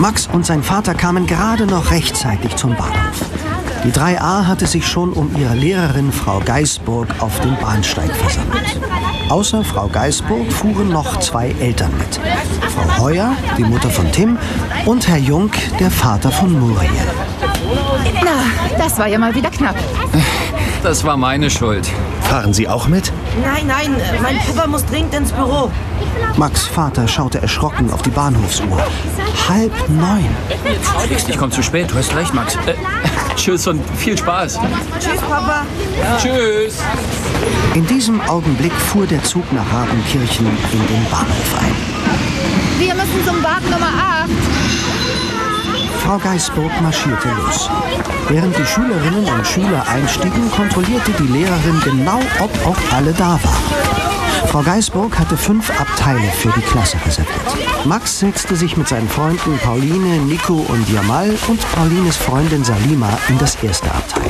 Max und sein Vater kamen gerade noch rechtzeitig zum Bahnhof. Die 3a hatte sich schon um ihre Lehrerin Frau Geisburg auf dem Bahnsteig versammelt. Außer Frau Geisburg fuhren noch 2 Eltern mit. Frau Heuer, die Mutter von Tim, und Herr Jung, der Vater von Muriel. Na, das war ja mal wieder knapp. Das war meine Schuld. Fahren Sie auch mit? Nein, mein Papa muss dringend ins Büro. Max' Vater schaute erschrocken auf die Bahnhofsuhr. 8:30. Ich komme zu spät, du hast recht, Max. Tschüss und viel Spaß. Tschüss, Papa. Tschüss. In diesem Augenblick fuhr der Zug nach Radenkirchen in den Bahnhof ein. Wir müssen zum Wagen Nummer 8. Frau Geisburg marschierte los. Während die Schülerinnen und Schüler einstiegen, kontrollierte die Lehrerin genau, ob auch alle da waren. Frau Geisburg hatte 5 Abteile für die Klasse reserviert. Max setzte sich mit seinen Freunden Pauline, Nico und Jamal und Paulines Freundin Salima in das erste Abteil.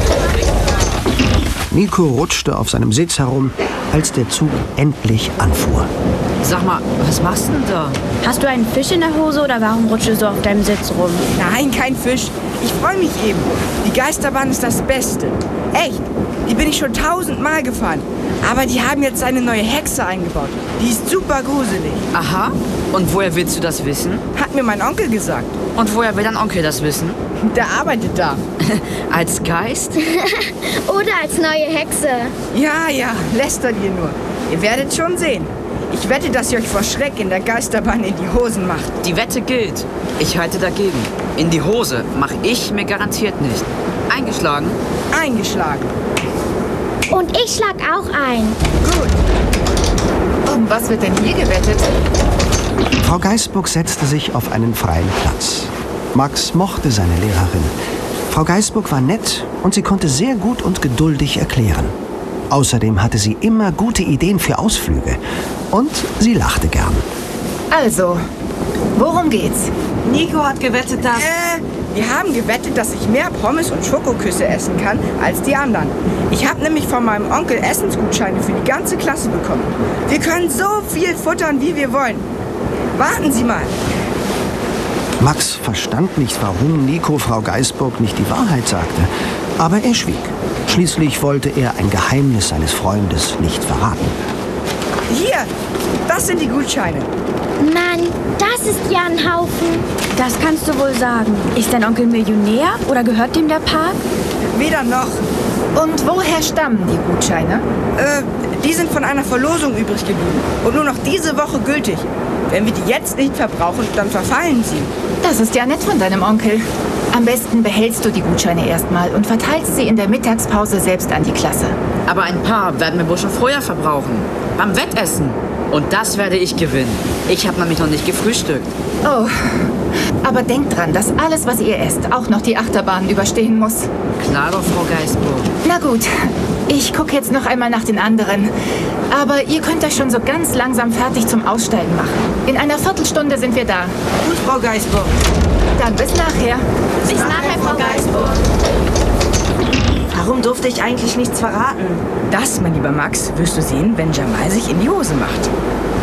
Nico rutschte auf seinem Sitz herum, als der Zug endlich anfuhr. Sag mal, was machst du denn da? Hast du einen Fisch in der Hose oder warum rutschst du auf deinem Sitz rum? Nein, kein Fisch. Ich freue mich eben. Die Geisterbahn ist das Beste. Echt. Die bin ich schon 1000-mal gefahren. Aber die haben jetzt eine neue Hexe eingebaut. Die ist super gruselig. Aha. Und woher willst du das wissen? Hat mir mein Onkel gesagt. Und woher will dein Onkel das wissen? Der arbeitet da. Als Geist? Oder als neue Hexe? Ja, lästert ihr nur. Ihr werdet schon sehen. Ich wette, dass ihr euch vor Schreck in der Geisterbahn in die Hosen macht. Die Wette gilt. Ich halte dagegen. In die Hose mache ich mir garantiert nicht. Eingeschlagen? Eingeschlagen. Und ich schlag auch ein. Gut. Um was wird denn hier gewettet? Frau Geisburg setzte sich auf einen freien Platz. Max mochte seine Lehrerin. Frau Geisburg war nett und sie konnte sehr gut und geduldig erklären. Außerdem hatte sie immer gute Ideen für Ausflüge. Und sie lachte gern. Also, worum geht's? Nico hat gewettet, dass... wir haben gewettet, dass ich mehr Pommes und Schokoküsse essen kann als die anderen. Ich habe nämlich von meinem Onkel Essensgutscheine für die ganze Klasse bekommen. Wir können so viel futtern, wie wir wollen. Warten Sie mal. Max verstand nicht, warum Nico Frau Geisburg nicht die Wahrheit sagte. Aber er schwieg. Schließlich wollte er ein Geheimnis seines Freundes nicht verraten. Hier, das sind die Gutscheine. Mann, das ist ja ein Haufen. Das kannst du wohl sagen. Ist dein Onkel Millionär oder gehört ihm der Park? Weder noch. Und woher stammen die Gutscheine? Die sind von einer Verlosung übrig geblieben und nur noch diese Woche gültig. Wenn wir die jetzt nicht verbrauchen, dann verfallen sie. Das ist ja nett von deinem Onkel. Am besten behältst du die Gutscheine erstmal und verteilst sie in der Mittagspause selbst an die Klasse. Aber ein paar werden wir wohl schon vorher verbrauchen. Beim Wettessen. Und das werde ich gewinnen. Ich habe nämlich noch nicht gefrühstückt. Oh, aber denkt dran, dass alles, was ihr esst, auch noch die Achterbahn überstehen muss. Klar doch, Frau Geisburg. Na gut, ich gucke jetzt noch einmal nach den anderen. Aber ihr könnt euch schon so ganz langsam fertig zum Aussteigen machen. In einer Viertelstunde sind wir da. Gut, Frau Geisburg. Dann bis nachher. Bis nachher, Frau Geisburg. Warum durfte ich eigentlich nichts verraten? Das, mein lieber Max, wirst du sehen, wenn Jamal sich in die Hose macht.